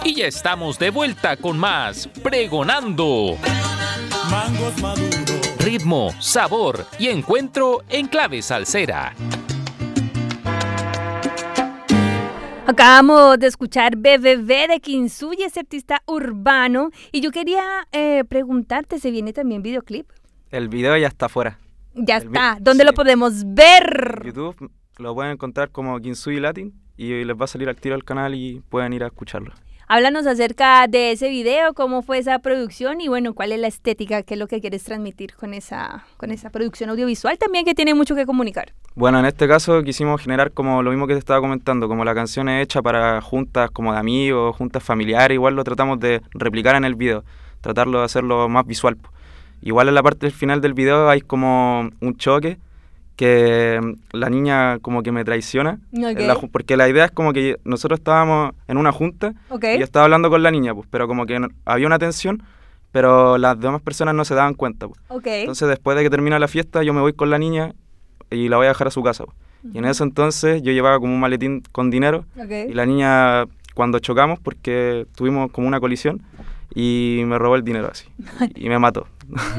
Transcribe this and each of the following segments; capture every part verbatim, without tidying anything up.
Y ya estamos de vuelta con más Pregonando. Mangos maduros. Ritmo, sabor y encuentro en clave salsera. Acabamos de escuchar B B B de Kintsugi, ese artista urbano. Y yo quería eh, preguntarte, ¿se viene también videoclip? El video ya está afuera. Ya El está. vi- ¿Dónde sí. lo podemos ver? YouTube lo pueden encontrar como Kintsugi Latin y les va a salir al tiro al canal y pueden ir a escucharlo. Háblanos acerca de ese video, cómo fue esa producción y bueno, cuál es la estética, qué es lo que quieres transmitir con esa, con esa producción audiovisual también que tiene mucho que comunicar. Bueno, en este caso quisimos generar como lo mismo que te estaba comentando, como la canción es hecha para juntas como de amigos, juntas familiares, igual lo tratamos de replicar en el video, tratarlo de hacerlo más visual, po. Igual en la parte del final del video hay como un choque que la niña como que me traiciona, Ok. en la ju- porque la idea es como que nosotros estábamos en una junta Ok. y yo estaba hablando con la niña, pues, pero como que no- había una tensión, pero las demás personas no se daban cuenta, pues. Ok. Entonces después de que termina la fiesta yo me voy con la niña y la voy a dejar a su casa, pues. Y en ese entonces yo llevaba como un maletín con dinero y Ok. la niña cuando chocamos, porque tuvimos como una colisión, y me robó el dinero así y me mató.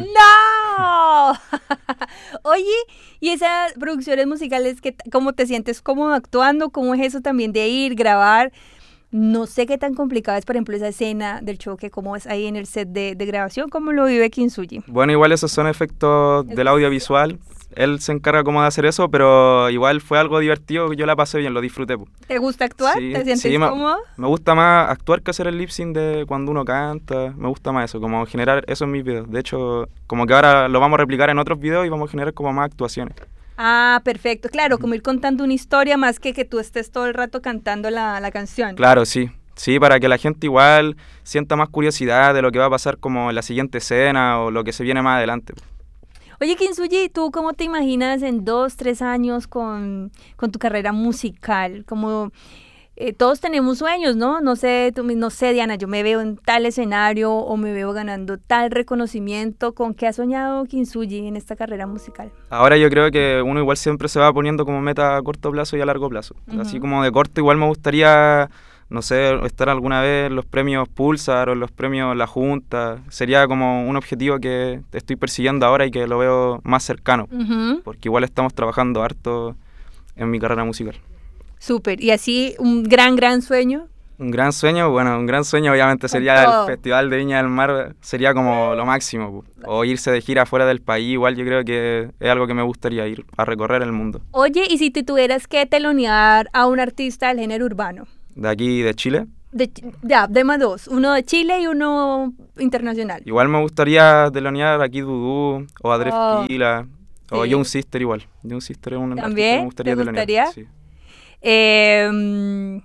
¡No! Oye, ¿y esas producciones musicales, qué t- cómo te sientes cómodo actuando? ¿Cómo es eso también de ir, grabar? No sé qué tan complicada es, por ejemplo, esa escena del choque, cómo es ahí en el set de, de grabación, cómo lo vive Kintsugi. Bueno, igual esos son efectos del audiovisual. Él se encarga como de hacer eso, pero igual fue algo divertido, yo la pasé bien, lo disfruté, pues. ¿Te gusta actuar? Sí, ¿Te sientes sí, me- cómodo? Me gusta más actuar que hacer el lip sync de cuando uno canta. Me gusta más eso, como generar eso en mis videos. De hecho, como que ahora lo vamos a replicar en otros videos y vamos a generar como más actuaciones. Ah, perfecto. Claro, como ir contando una historia más que que tú estés todo el rato cantando la, la canción. Claro, sí. Sí, para que la gente igual sienta más curiosidad de lo que va a pasar como en la siguiente escena o lo que se viene más adelante. Oye, Kintsugi, ¿tú cómo te imaginas en dos, tres años con, con tu carrera musical? Como eh, todos tenemos sueños, ¿no? No sé, tú, mi- no sé, Diana, yo me veo en tal escenario o me veo ganando tal reconocimiento. ¿Con qué ha soñado Kintsugi en esta carrera musical? Ahora yo creo que uno igual siempre se va poniendo como meta a corto plazo y a largo plazo. Ujú. Así como de corto igual me gustaría, no sé, estar alguna vez en los premios Pulsar o en los premios La Junta. Sería como un objetivo que estoy persiguiendo ahora y que lo veo más cercano, Ujú. porque igual estamos trabajando harto en mi carrera musical. Súper. Y así, un gran, gran sueño. Un gran sueño, bueno, un gran sueño obviamente sería todo. el Festival de Viña del Mar, sería como lo máximo, pu. O irse de gira fuera del país, igual yo creo que es algo que me gustaría ir a recorrer el mundo. Oye, ¿y si te tuvieras que telonear a un artista del género urbano? De aquí, de Chile, De, Ch- ya, deme dos. Uno de Chile y uno internacional. igual me gustaría telonear aquí Dudu, o a Dref Oh, Kila, o sí. Young Sister igual. Young Sister es un artista que ¿También? me gustaría ¿Te telonear. gustaría? Sí. Eh, mm,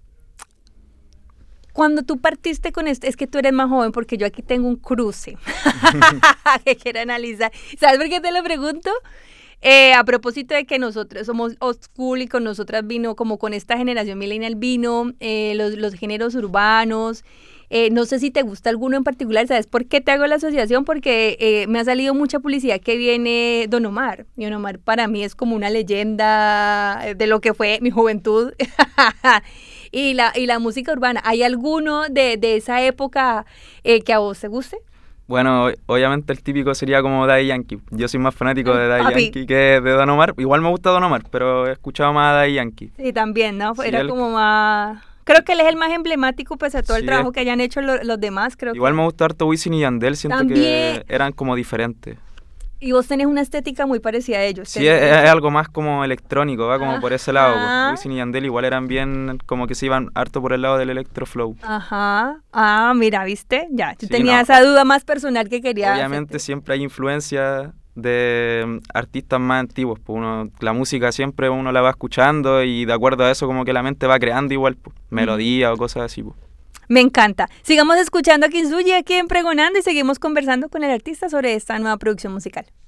cuando tú partiste con esto, es que tú eres más joven porque yo aquí tengo un cruce que quiero analizar. ¿Sabes por qué te lo pregunto? Eh, a propósito de que nosotros somos old school y con nosotras vino, como con esta generación millennial vino, eh, los, los géneros urbanos. Eh, no sé si te gusta alguno en particular, ¿sabes por qué te hago la asociación? Porque eh, me ha salido mucha publicidad que viene Don Omar. Y Don Omar para mí es como una leyenda de lo que fue mi juventud. y, la, y la música urbana. ¿Hay alguno de, de esa época eh, que a vos te guste? Bueno, o- obviamente el típico sería como Daddy Yankee. Yo soy más fanático de Daddy Papi. Yankee que de Don Omar. Igual me gusta Don Omar, pero he escuchado más a Daddy Yankee. Sí, también, ¿no? Sí, Era él- como más... Creo que él es el más emblemático, pues a todo el Sí, trabajo es- que hayan hecho lo- los demás, creo Igual que... me gusta harto Wisin y Yandel, siento También. que eran como diferentes. Y vos tenés una estética muy parecida a ellos. Sí, es, tenés- es algo más como electrónico, va como por ese lado. Ajá. pues. Wisin y Yandel igual eran bien, como que se iban harto por el lado del electroflow. Ajá. Ah, mira, ¿viste? Ya, yo Sí, tenía no. esa duda más personal que quería Obviamente hacerte. siempre hay influencia de mm, artistas más antiguos. Pues uno, la música siempre uno la va escuchando y de acuerdo a eso como que la mente va creando igual, pues, melodía o cosas así. Pues. Me encanta. Sigamos escuchando a Kintsugi aquí en Pregonando y seguimos conversando con el artista sobre esta nueva producción musical.